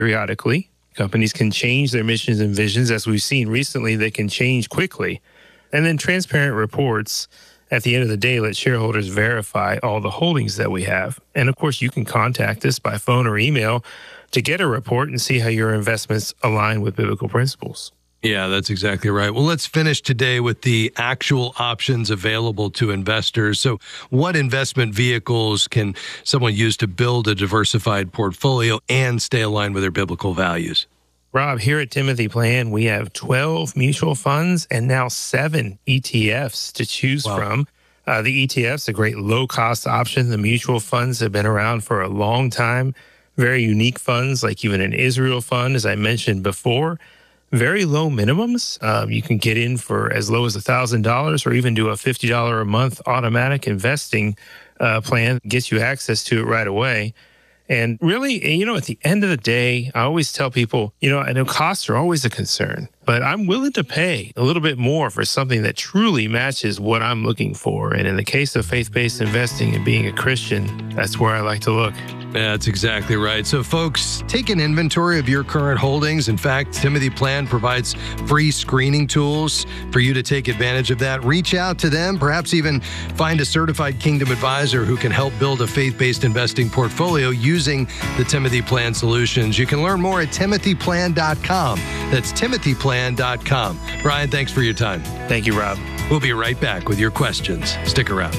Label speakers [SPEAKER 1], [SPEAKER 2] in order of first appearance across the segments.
[SPEAKER 1] periodically. Companies can change their missions and visions. As we've seen recently, they can change quickly. And then transparent reports at the end of the day let shareholders verify all the holdings that we have. And of course, you can contact us by phone or email to get a report and see how your investments align with biblical principles.
[SPEAKER 2] Yeah, that's exactly right. Well, let's finish today with the actual options available to investors. So what investment vehicles can someone use to build a diversified portfolio and stay aligned with their biblical values?
[SPEAKER 1] Rob, here at Timothy Plan, we have 12 mutual funds and now 7 ETFs to choose from. The ETFs, a great low-cost option. The mutual funds have been around for a long time. Very unique funds, like even an Israel fund, as I mentioned before. Very low minimums. You can get in for as low as $1,000 or even do a $50 a month automatic investing plan. Gets you access to it right away. And really, at the end of the day, I always tell people, I know costs are always a concern, but I'm willing to pay a little bit more for something that truly matches what I'm looking for. And in the case of faith-based investing and being a Christian, that's where I like to look.
[SPEAKER 2] That's exactly right. So, folks, take an inventory of your current holdings. In fact, Timothy Plan provides free screening tools for you to take advantage of that. Reach out to them, perhaps even find a certified Kingdom advisor who can help build a faith-based investing portfolio using the Timothy Plan solutions. You can learn more at timothyplan.com. That's timothyplan.com. Brian, thanks for your time.
[SPEAKER 1] Thank you, Rob.
[SPEAKER 2] We'll be right back with your questions. Stick around.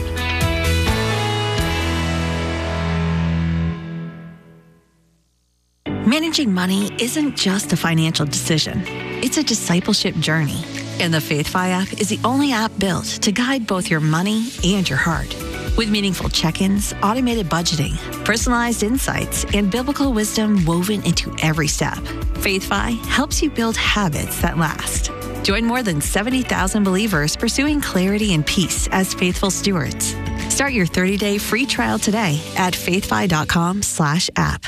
[SPEAKER 3] Managing money isn't just a financial decision. It's a discipleship journey. And the FaithFi app is the only app built to guide both your money and your heart. With meaningful check-ins, automated budgeting, personalized insights, and biblical wisdom woven into every step, FaithFi helps you build habits that last. Join more than 70,000 believers pursuing clarity and peace as faithful stewards. Start your 30-day free trial today at faithfi.com/app.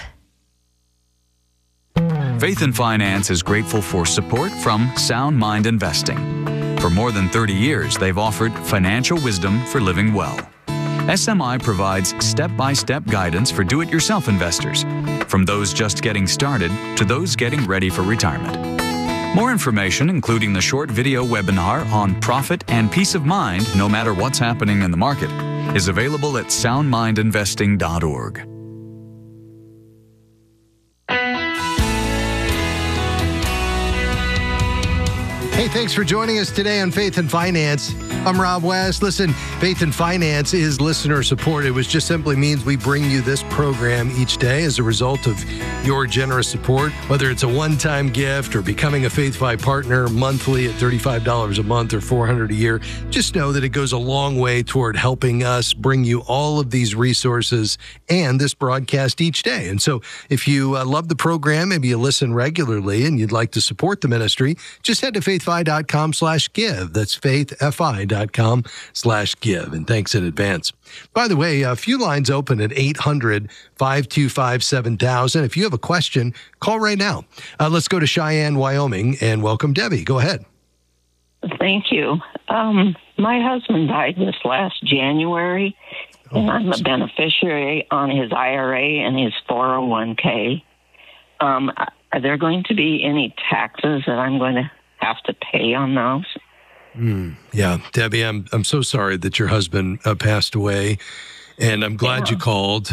[SPEAKER 4] Faith and Finance is grateful for support from Sound Mind Investing. For more than 30 years, they've offered financial wisdom for living well. SMI provides step-by-step guidance for do-it-yourself investors, from those just getting started to those getting ready for retirement. More information, including the short video webinar on profit and peace of mind no matter what's happening in the market, is available at soundmindinvesting.org.
[SPEAKER 2] Hey, thanks for joining us today on Faith and Finance. I'm Rob West. Listen, Faith and Finance is listener supported, which just simply means we bring you this program each day as a result of your generous support. Whether it's a one-time gift or becoming a FaithFi partner monthly at $35 a month or $400 a year, just know that it goes a long way toward helping us bring you all of these resources and this broadcast each day. And so if you love the program, maybe you listen regularly and you'd like to support the ministry, just head to faithfi.com/give. That's faithfi.com/give. And thanks in advance. By the way, a few lines open at 800-525-7000. If you have a question, call right now. Let's go to Cheyenne, Wyoming, and welcome Debbie. Go ahead.
[SPEAKER 5] Thank you. My husband died this last January, and I'm a beneficiary on his IRA and his 401k. Are there going to be any taxes that I'm going to have to pay on those?
[SPEAKER 2] Yeah, Debbie, I'm so sorry that your husband passed away, and I'm glad you called.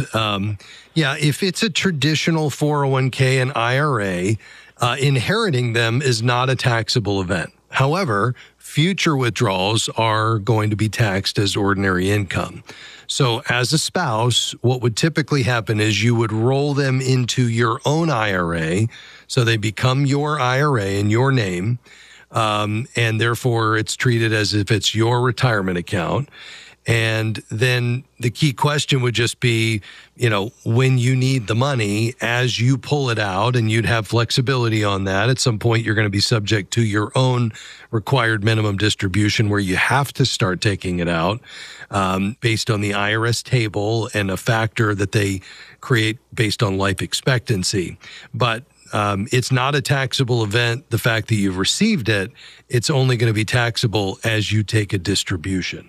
[SPEAKER 2] If it's a traditional 401k and IRA, inheriting them is not a taxable event. However, future withdrawals are going to be taxed as ordinary income. So as a spouse, what would typically happen is you would roll them into your own IRA, so they become your IRA in your name. And therefore it's treated as if it's your retirement account. And then the key question would just be, when you need the money, as you pull it out, and you'd have flexibility on that. At some point, you're going to be subject to your own required minimum distribution where you have to start taking it out based on the IRS table and a factor that they create based on life expectancy. But it's not a taxable event, the fact that you've received it. It's only going to be taxable as you take a distribution.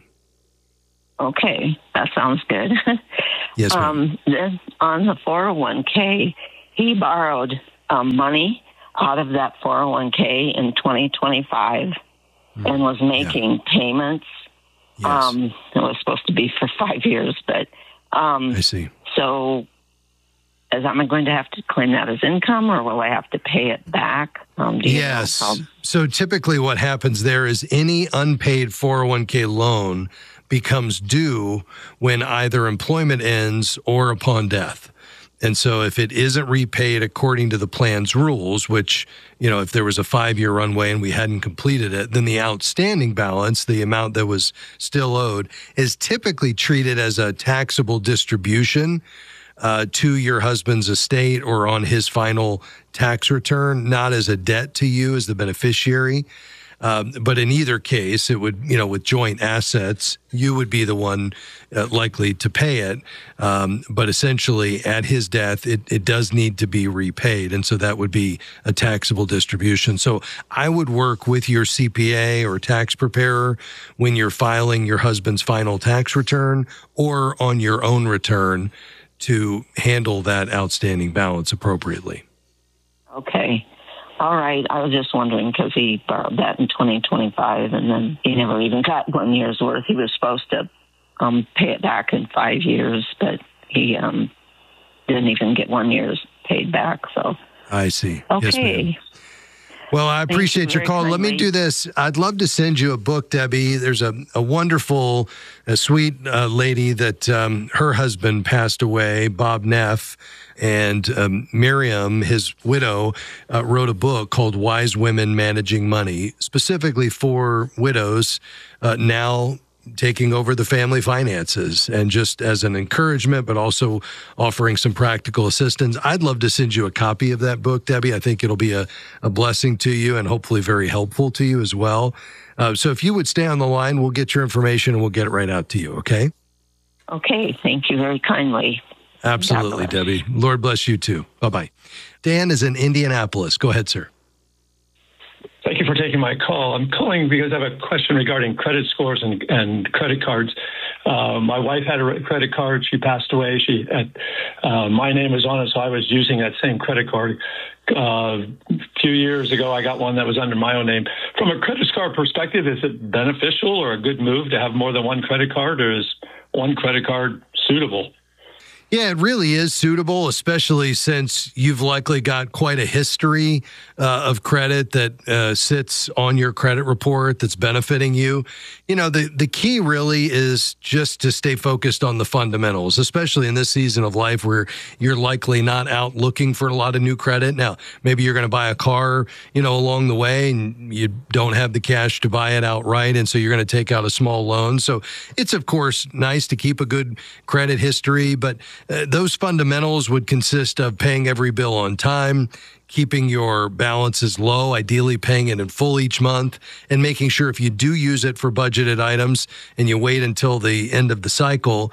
[SPEAKER 5] Okay, that sounds good.
[SPEAKER 2] Yes, ma'am.
[SPEAKER 5] Then on the 401k, he borrowed money out of that 401k in 2025 and was making payments.
[SPEAKER 2] Yes.
[SPEAKER 5] It was supposed to be for 5 years, but
[SPEAKER 2] I see.
[SPEAKER 5] So am I going to have to claim that as income, or will I have to pay it back?
[SPEAKER 2] Yes. So typically what happens there is any unpaid 401k loan becomes due when either employment ends or upon death. And so if it isn't repaid according to the plan's rules, which, if there was a 5-year runway and we hadn't completed it, then the outstanding balance, the amount that was still owed, is typically treated as a taxable distribution to your husband's estate or on his final tax return, not as a debt to you as the beneficiary. But in either case, it would, with joint assets, you would be the one likely to pay it. But essentially, at his death, it does need to be repaid. And so that would be a taxable distribution. So I would work with your CPA or tax preparer when you're filing your husband's final tax return or on your own return to handle that outstanding balance appropriately.
[SPEAKER 5] Okay. All right. I was just wondering because he borrowed that in 2025 and then he never even got 1 year's worth. He was supposed to pay it back in 5 years, but he didn't even get 1 year's paid back. So
[SPEAKER 2] I see.
[SPEAKER 5] Okay.
[SPEAKER 2] Yes, ma'am. Well, I appreciate your call. Let me do this. I'd love to send you a book, Debbie. There's a wonderful, sweet lady that her husband passed away, Bob Neff, and Miriam, his widow, wrote a book called Wise Women Managing Money, specifically for widows now taking over the family finances, and just as an encouragement, but also offering some practical assistance. I'd love to send you a copy of that book, Debbie. I think it'll be a blessing to you and hopefully very helpful to you as well. So if you would stay on the line, we'll get your information and we'll get it right out to you, okay?
[SPEAKER 5] Okay. Thank you very kindly.
[SPEAKER 2] Absolutely, Debbie. Lord bless you too. Bye-bye. Dan is in Indianapolis. Go ahead, sir.
[SPEAKER 6] Thank you for taking my call. I'm calling because I have a question regarding credit scores and credit cards. My wife had a credit card. She passed away. My name was on it, so I was using that same credit card. A few years ago, I got one that was under my own name. From a credit score perspective, is it beneficial or a good move to have more than one credit card, or is one credit card suitable?
[SPEAKER 2] Yeah, it really is suitable, especially since you've likely got quite a history of credit that sits on your credit report that's benefiting you. The key really is just to stay focused on the fundamentals, especially in this season of life where you're likely not out looking for a lot of new credit. Now, maybe you're going to buy a car, along the way, and you don't have the cash to buy it outright, and so you're going to take out a small loan. So it's, of course, nice to keep a good credit history, but those fundamentals would consist of paying every bill on time, keeping your balances low, ideally paying it in full each month, and making sure if you do use it for budgeted items and you wait until the end of the cycle,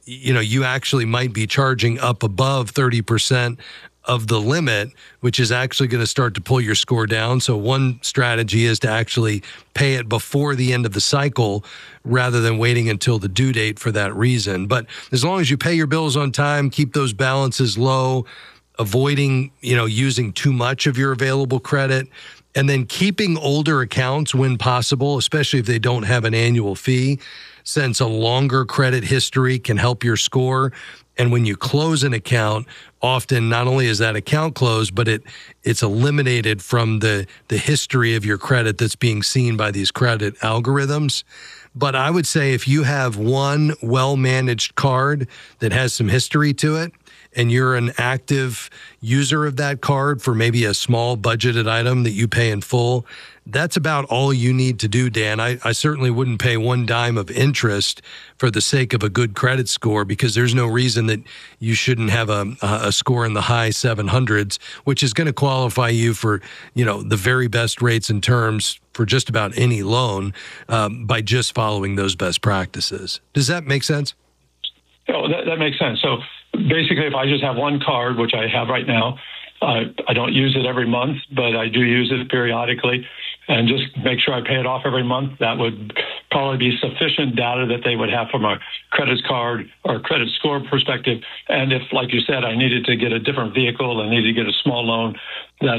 [SPEAKER 2] you actually might be charging up above 30% of the limit, which is actually going to start to pull your score down. So one strategy is to actually pay it before the end of the cycle rather than waiting until the due date for that reason. But as long as you pay your bills on time, keep those balances low, avoiding, using too much of your available credit, and then keeping older accounts when possible, especially if they don't have an annual fee, since a longer credit history can help your score. And when you close an account, often not only is that account closed, but it's eliminated from the history of your credit that's being seen by these credit algorithms. But I would say if you have one well-managed card that has some history to it, and you're an active user of that card for maybe a small budgeted item that you pay in full, that's about all you need to do, Dan. I certainly wouldn't pay one dime of interest for the sake of a good credit score, because there's no reason that you shouldn't have a score in the high 700s, which is going to qualify you for, the very best rates and terms for just about any loan by just following those best practices. Does that make sense?
[SPEAKER 6] Oh, that makes sense. So basically, if I just have one card, which I have right now, I don't use it every month, but I do use it periodically. and just make sure I pay it off every month. That would probably be sufficient data that they would have from a credit card or credit score perspective. And if, like you said, I needed to get a different vehicle, I needed to get a small loan, that